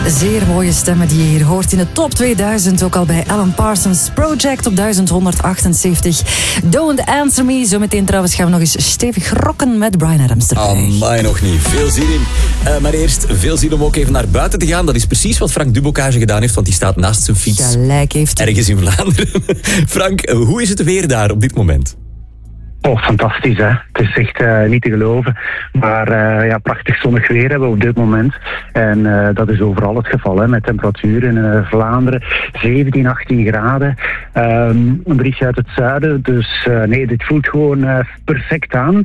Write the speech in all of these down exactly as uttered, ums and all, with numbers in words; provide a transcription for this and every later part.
Zeer mooie stemmen die je hier hoort in de top tweeduizend. Ook al bij Alan Parsons Project op duizend honderdachtenzeventig. Don't Answer Me. Zometeen trouwens gaan we nog eens stevig rocken met Bryan Adams erbij. Amai, nog niet. Veel zin in. Uh, maar eerst veel zin om ook even naar buiten te gaan. Dat is precies wat Frank Dubocage gedaan heeft, want die staat naast zijn fiets. Gelijk heeft hij. Ergens in Vlaanderen. Frank, hoe is het weer daar op dit moment? Oh, fantastisch, hè. Het is echt uh, niet te geloven. Maar uh, ja, prachtig zonnig weer hebben we op dit moment. En uh, dat is overal het geval, hè. Met temperaturen in uh, Vlaanderen zeventien, achttien graden. Um, een berichtje uit het zuiden. Dus uh, nee, dit voelt gewoon uh, perfect aan.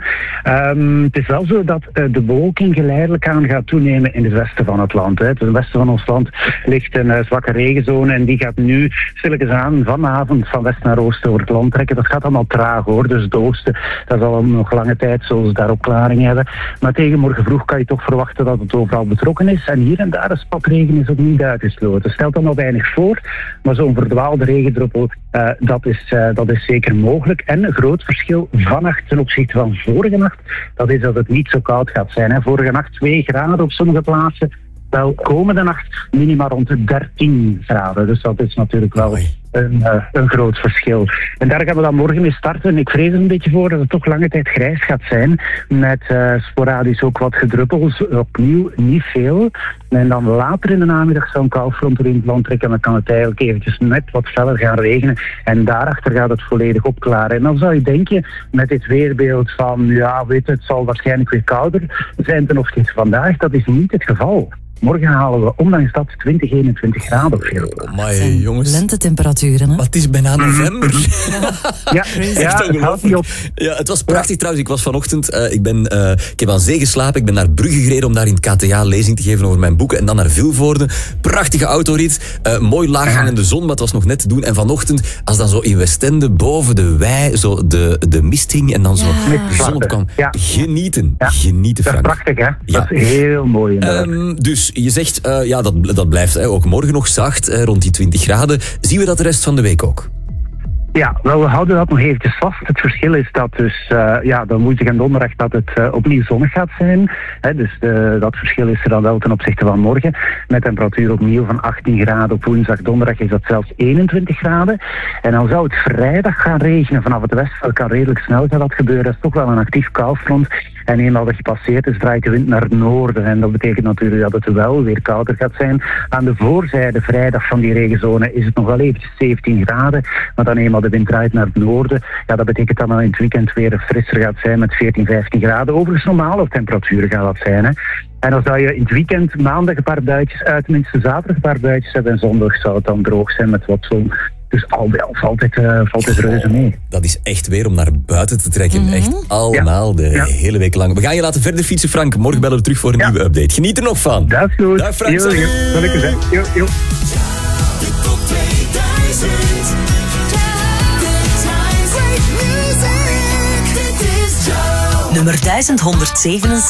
Um, het is wel zo dat uh, de bewolking geleidelijk aan gaat toenemen in het westen van het land. Hè. Het westen van ons land ligt een uh, zwakke regenzone. En die gaat nu stilletjes aan vanavond van west naar oosten over het land trekken. Dat gaat allemaal traag, hoor. Dus het oosten, dat zal nog lange tijd zullen ze daar opklaring hebben. Maar tegen morgen vroeg kan je toch verwachten dat het overal betrokken is. En hier en daar een spatregen is ook niet uitgesloten. Stelt dan nog weinig voor, maar zo'n verdwaalde regendruppel, uh, dat, is, uh, dat is zeker mogelijk. En een groot verschil vannacht ten opzichte van vorige nacht, dat is dat het niet zo koud gaat zijn. Hè. Vorige nacht twee graden op sommige plaatsen. Wel, komende nacht minima rond de dertien graden. Dus dat is natuurlijk wel een, uh, een groot verschil. En daar gaan we dan morgen mee starten. Ik vrees er een beetje voor dat het toch lange tijd grijs gaat zijn. Met uh, sporadisch ook wat gedruppels. Opnieuw niet veel. En dan later in de namiddag zou een koufront erin het land trekken. En dan kan het eigenlijk eventjes net wat feller gaan regenen. En daarachter gaat het volledig opklaren. En dan zou je denken, met dit weerbeeld van, ja, weet je, het zal waarschijnlijk weer kouder zijn ten opzichte van vandaag. Dat is niet het geval. Morgen halen we, ondanks dat, twintig, eenentwintig graden op veel plaatsen. Amai, jongens. Lentetemperaturen, hè? Maar het is bijna november. Ja, ja, ja het houdt niet op. Ja, het was prachtig trouwens. Ik was vanochtend, uh, ik, ben, uh, ik heb aan zee geslapen. Ik ben naar Brugge gereden om daar in het K T A lezing te geven over mijn boeken. En dan naar Vilvoorde. Prachtige autorit. Uh, mooi laaghangende zon, maar het was nog net te doen. En vanochtend, als dan zo in Westende boven de wei zo de, de mist hing en dan zo Ja. de zon opkwam. Ja. Genieten. Ja. Genieten, Dat is Frank. prachtig, hè? Ja. Dat is heel mooi. Um, dus je zegt, uh, ja, dat, dat blijft hè, ook morgen nog zacht, hè, rond die twintig graden. Zien we dat de rest van de week ook? Ja, wel, we houden dat nog eventjes vast. Het verschil is dat dus, uh, ja, dan woensdag en donderdag dat het uh, opnieuw zonnig gaat zijn. Hè, dus uh, dat verschil is er dan wel ten opzichte van morgen. Met temperatuur opnieuw van achttien graden op woensdag, donderdag is dat zelfs eenentwintig graden. En dan zou het vrijdag gaan regenen vanaf het westen. Dat kan redelijk snel gaan dat gebeuren. Dat is toch wel een actief koufront. En eenmaal dat gepasseerd is, draait de wind naar het noorden. En dat betekent natuurlijk dat het wel weer kouder gaat zijn. Aan de voorzijde, vrijdag van die regenzone, is het nog wel eventjes zeventien graden. Maar dan eenmaal de wind draait naar het noorden, ja, dat betekent dat dan in het weekend weer frisser gaat zijn met veertien, vijftien graden. Overigens normale temperaturen gaat dat zijn, hè. En dan zou je in het weekend maandag een paar buitjes uit, tenminste zaterdag een paar buitjes hebben. En zondag zou het dan droog zijn met wat zon. Dus al bij al valt het, uh, valt het reuze mee. Dat is echt weer om naar buiten te trekken. Mm-hmm. Echt allemaal ja. de ja. hele week lang. We gaan je laten verder fietsen, Frank. Morgen bellen we terug voor een ja. nieuwe update. Geniet er nog van. Dat is goed. Dag Frank. Zal ik er zijn. Jo, jo. Nummer duizend honderdzevenenzeventig.